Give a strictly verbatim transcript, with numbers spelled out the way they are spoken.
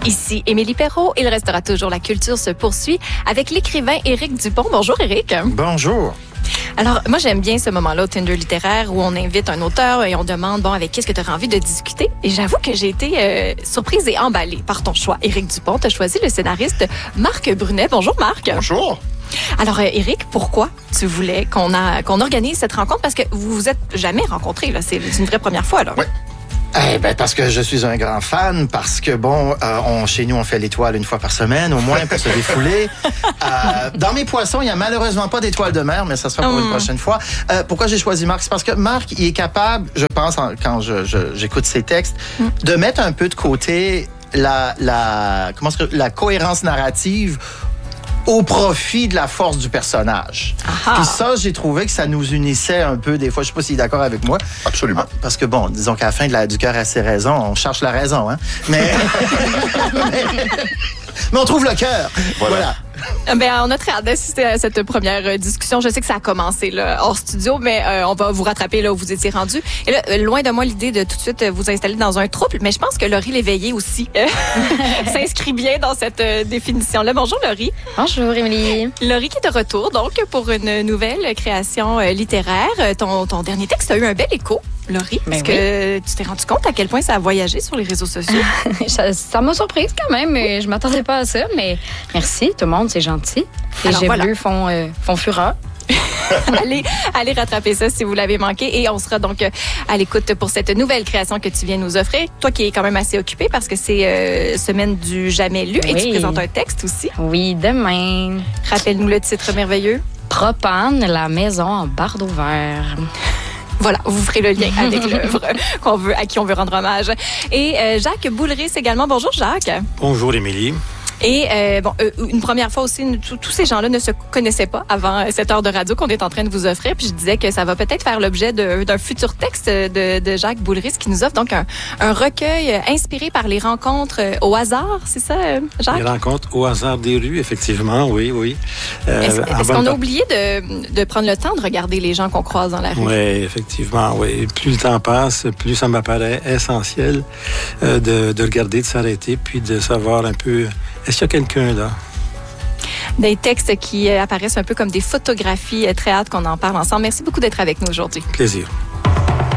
Ici Émilie Perrault. Il restera toujours La Culture se poursuit avec l'écrivain Éric Dupont. Bonjour Éric. Bonjour. Alors, moi, j'aime bien ce moment-là au Tinder littéraire où on invite un auteur et on demande, bon, avec qui est-ce que tu aurais envie de discuter? Et j'avoue que j'ai été euh, surprise et emballée par ton choix. Éric Dupont, tu as choisi le scénariste Marc Brunet. Bonjour Marc. Bonjour. Alors, euh, Éric, pourquoi tu voulais qu'on a, qu'on organise cette rencontre? Parce que vous vous êtes jamais rencontrés, là. C'est une vraie première fois, là. Oui. Eh ben parce que je suis un grand fan, parce que bon, euh, on, chez nous on fait l'étoile une fois par semaine, au moins pour se défouler. Euh, dans mes poissons, il y a malheureusement pas d'étoile de mer, mais ça sera pour mmh. une prochaine fois. Euh, pourquoi j'ai choisi Marc? C'est parce que Marc, il est capable, je pense, en, quand je, je, j'écoute ses textes, mmh. de mettre un peu de côté la, la, comment est-ce que, la cohérence narrative au profit de la force du personnage. Aha. Puis ça, j'ai trouvé que ça nous unissait un peu des fois. Je sais pas s'il est d'accord avec moi. Absolument. Parce que bon, disons qu'à la fin de la, du cœur à ses raisons, on cherche la raison, hein. Mais, mais, mais on trouve le cœur. Voilà. voilà. Ben, on a très hâte d'assister à cette première discussion. Je sais que ça a commencé là, hors studio, mais euh, on va vous rattraper là où vous étiez rendu. Et là, loin de moi l'idée de tout de suite vous installer dans un trouble, mais je pense que Laurie Léveillé aussi euh, s'inscrit bien dans cette euh, définition-là. Bonjour Laurie. Bonjour Émilie. Laurie qui est de retour donc pour une nouvelle création euh, littéraire. Ton, ton dernier texte a eu un bel écho. Laurie, ben est-ce oui. que tu t'es rendu compte à quel point ça a voyagé sur les réseaux sociaux? ça, ça m'a surprise quand même. Je m'attendais pas à ça, mais merci tout le monde, c'est gentil. Les Alors, jets voilà. bleus font, euh, font fureur. allez, allez rattraper ça si vous l'avez manqué. Et on sera donc à l'écoute pour cette nouvelle création que tu viens nous offrir. Toi qui es quand même assez occupé parce que c'est euh, semaine du jamais lu oui. et tu présentes un texte aussi. Oui, demain. Rappelle-nous le titre merveilleux. Propane, la maison en bardeau vert. Voilà, vous ferez le lien avec l'œuvre qu'on veut, à qui on veut rendre hommage. Et euh, Jacques Boulris également. Bonjour Jacques. Bonjour Émilie. Et euh, bon, euh, une première fois aussi, tous ces gens-là ne se connaissaient pas avant cette heure de radio qu'on est en train de vous offrir. Puis je disais que ça va peut-être faire l'objet de, d'un futur texte de, de Jacques Boulris qui nous offre donc un, un recueil inspiré par les rencontres au hasard, c'est ça, Jacques? Les rencontres au hasard des rues, effectivement, oui, oui. Euh, est-ce, est-ce qu'on a oublié de, de prendre le temps de regarder les gens qu'on croise dans la rue? Oui, effectivement, oui. Plus le temps passe, plus ça m'apparaît essentiel euh, de, de regarder, de s'arrêter, puis de savoir un peu... Est-ce qu'il y a quelqu'un là? Des textes qui apparaissent un peu comme des photographies. Très hâte qu'on en parle ensemble. Merci beaucoup d'être avec nous aujourd'hui. Plaisir.